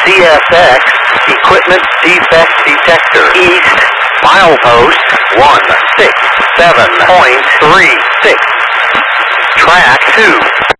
CSX Equipment Defect Detector. East, milepost 167.36. Track 2.